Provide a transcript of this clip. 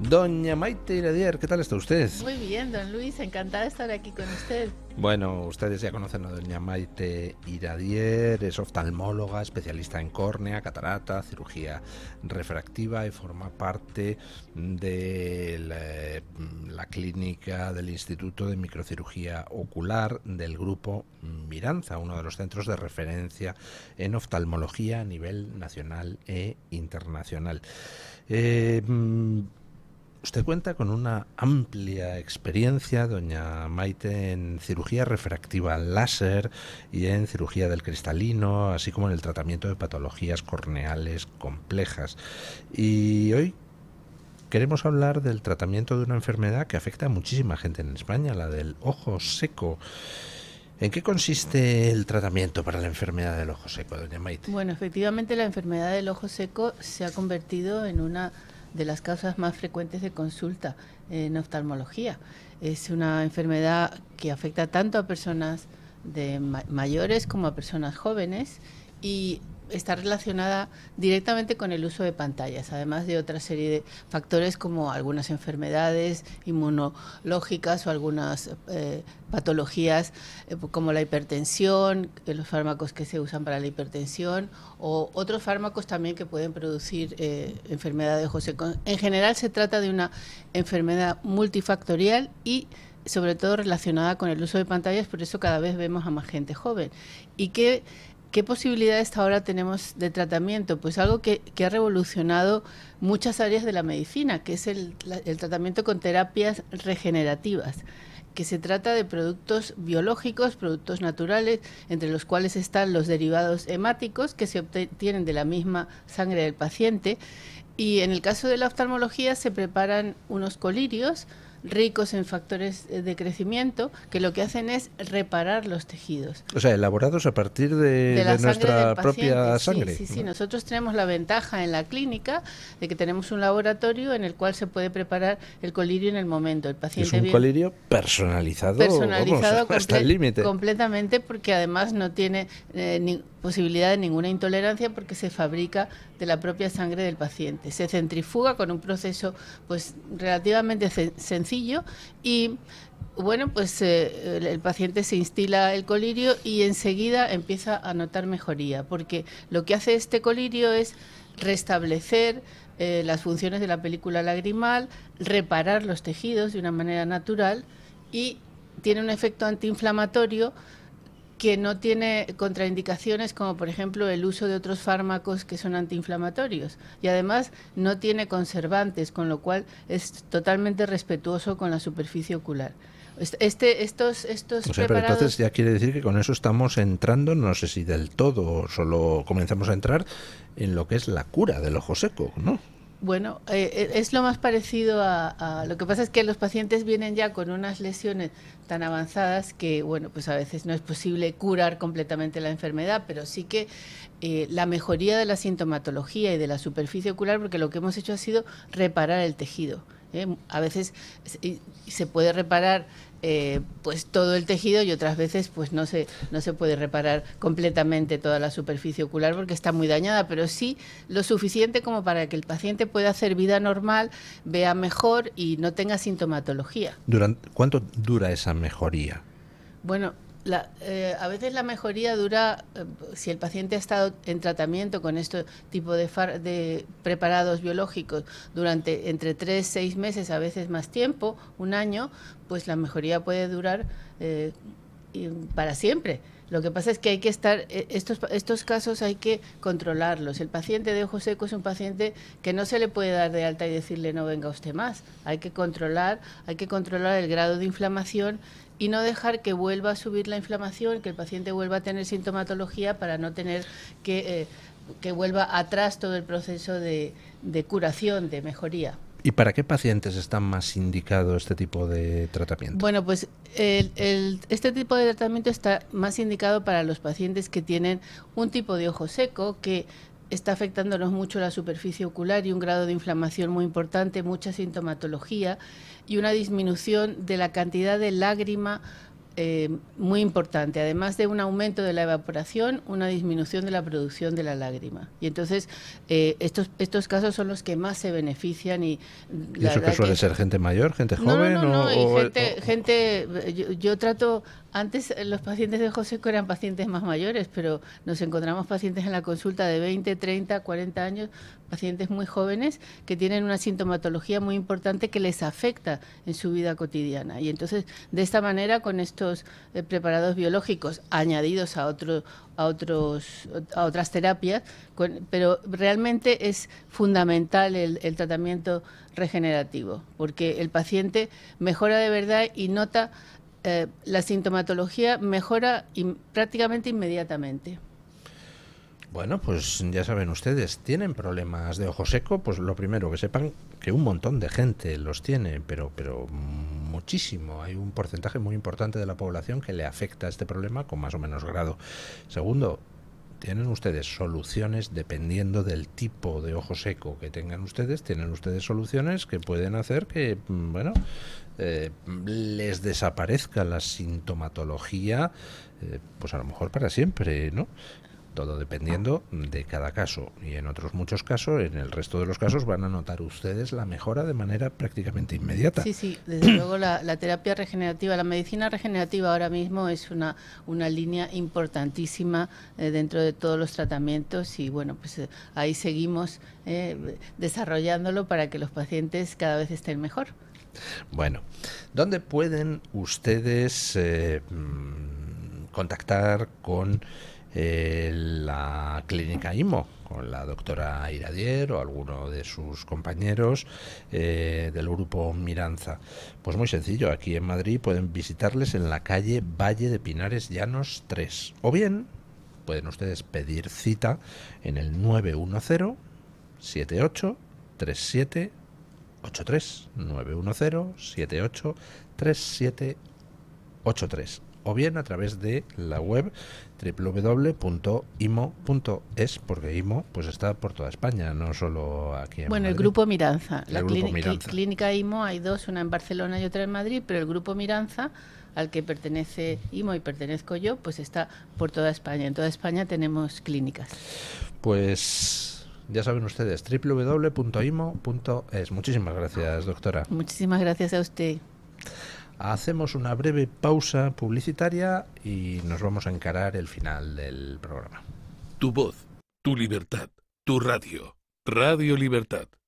Doña Maite Iradier, ¿qué tal está usted? Muy bien, don Luis, encantada de estar aquí con usted. Bueno, ustedes ya conocen a doña Maite Iradier, es oftalmóloga, especialista en córnea, catarata, cirugía refractiva y forma parte de la clínica del Instituto de Microcirugía Ocular del Grupo Miranza, uno de los centros de referencia en oftalmología a nivel nacional e internacional. Usted cuenta con una amplia experiencia, doña Maite, en cirugía refractiva láser y en cirugía del cristalino, así como en el tratamiento de patologías corneales complejas. Y hoy queremos hablar del tratamiento de una enfermedad que afecta a muchísima gente en España, la del ojo seco. ¿En qué consiste el tratamiento para la enfermedad del ojo seco, doña Maite? Bueno, efectivamente la enfermedad del ojo seco se ha convertido en una de las causas más frecuentes de consulta en oftalmología. Es una enfermedad que afecta tanto a personas mayores como a personas jóvenes y está relacionada directamente con el uso de pantallas, además de otra serie de factores como algunas enfermedades inmunológicas o algunas patologías como la hipertensión, los fármacos que se usan para la hipertensión o otros fármacos también que pueden producir enfermedad de ojo seco. En general se trata de una enfermedad multifactorial y sobre todo relacionada con el uso de pantallas, por eso cada vez vemos a más gente joven. ¿Y qué posibilidades ahora tenemos de tratamiento? Pues algo que ha revolucionado muchas áreas de la medicina, que es el tratamiento con terapias regenerativas, que se trata de productos biológicos, productos naturales, entre los cuales están los derivados hemáticos, que se obtienen de la misma sangre del paciente. Y en el caso de la oftalmología se preparan unos colirios ricos en factores de crecimiento que lo que hacen es reparar los tejidos. O sea, elaborados a partir de nuestra propia sangre. Sí. Nosotros tenemos la ventaja en la clínica de que tenemos un laboratorio en el cual se puede preparar el colirio en el momento. El paciente es un colirio personalizado vamos, hasta el límite. Completamente, porque además no tiene posibilidad de ninguna intolerancia porque se fabrica de la propia sangre del paciente. Se centrifuga con un proceso pues relativamente sencillo y bueno, pues el paciente se instila el colirio y enseguida empieza a notar mejoría, porque lo que hace este colirio es restablecer las funciones de la película lagrimal, reparar los tejidos de una manera natural y tiene un efecto antiinflamatorio que no tiene contraindicaciones como por ejemplo el uso de otros fármacos que son antiinflamatorios y además no tiene conservantes, con lo cual es totalmente respetuoso con la superficie ocular. Estos preparados... Pero entonces ya quiere decir que con eso estamos entrando, no sé si del todo o solo comenzamos a entrar en lo que es la cura del ojo seco, ¿no? Bueno, es lo más parecido a... Lo que pasa es que los pacientes vienen ya con unas lesiones tan avanzadas que, bueno, pues a veces no es posible curar completamente la enfermedad, pero sí que la mejoría de la sintomatología y de la superficie ocular, porque lo que hemos hecho ha sido reparar el tejido. A veces se puede reparar pues todo el tejido y otras veces pues no se puede reparar completamente toda la superficie ocular porque está muy dañada, pero sí lo suficiente como para que el paciente pueda hacer vida normal, vea mejor y no tenga sintomatología. ¿Cuánto dura esa mejoría? Bueno, a veces la mejoría dura, si el paciente ha estado en tratamiento con este tipo de preparados biológicos durante entre 3 y 6 meses, a veces más tiempo, un año, pues la mejoría puede durar para siempre. Lo que pasa es que hay que estar, estos casos hay que controlarlos. El paciente de ojo seco es un paciente que no se le puede dar de alta y decirle no venga usted más. Hay que controlar el grado de inflamación y no dejar que vuelva a subir la inflamación, que el paciente vuelva a tener sintomatología para no tener que vuelva atrás todo el proceso de curación, de mejoría. ¿Y para qué pacientes está más indicado este tipo de tratamiento? Bueno, pues este tipo de tratamiento está más indicado para los pacientes que tienen un tipo de ojo seco que está afectándonos mucho la superficie ocular y un grado de inflamación muy importante, mucha sintomatología y una disminución de la cantidad de lágrima muy importante. Además de un aumento de la evaporación, una disminución de la producción de la lágrima. Y entonces estos casos son los que más se benefician. ¿Y eso que suele ser gente mayor, gente joven? Yo trato... Antes los pacientes de ojo seco eran pacientes más mayores, pero nos encontramos pacientes en la consulta de 20, 30, 40 años, pacientes muy jóvenes que tienen una sintomatología muy importante que les afecta en su vida cotidiana. Y entonces, de esta manera, con estos preparados biológicos añadidos a otras terapias, pero realmente es fundamental el tratamiento regenerativo, porque el paciente mejora de verdad y nota la sintomatología mejora prácticamente inmediatamente. Bueno, pues ya saben ustedes, ¿tienen problemas de ojo seco? Pues lo primero, que sepan que un montón de gente los tiene, pero muchísimo. Hay un porcentaje muy importante de la población que le afecta este problema con más o menos grado. Segundo, tienen ustedes soluciones dependiendo del tipo de ojo seco que tengan ustedes, tienen ustedes soluciones que pueden hacer que, les desaparezca la sintomatología, pues a lo mejor para siempre, ¿no? Todo dependiendo de cada caso. Y en otros muchos casos, en el resto de los casos, van a notar ustedes la mejora de manera prácticamente inmediata. Sí, desde luego la terapia regenerativa, la medicina regenerativa ahora mismo es una línea importantísima dentro de todos los tratamientos y bueno, pues ahí seguimos desarrollándolo para que los pacientes cada vez estén mejor. Bueno, ¿dónde pueden ustedes contactar con la clínica IMO, con la doctora Iradier o alguno de sus compañeros del grupo Miranza? Pues muy sencillo, aquí en Madrid pueden visitarles en la calle Valle de Pinares Llanos 3, o bien pueden ustedes pedir cita en el 910 78 37 83 910 78 37 83 o bien a través de la web www.imo.es, porque IMO pues está por toda España, no solo aquí en Madrid. El grupo Miranza, Miranza. Clínica IMO hay dos, una en Barcelona y otra en Madrid, pero el grupo Miranza, al que pertenece IMO y pertenezco yo, pues está por toda España. En toda España tenemos clínicas. Pues ya saben ustedes, www.imo.es. Muchísimas gracias, doctora. Muchísimas gracias a usted. Hacemos una breve pausa publicitaria y nos vamos a encarar el final del programa. Tu voz, tu libertad, tu radio. Radio Libertad.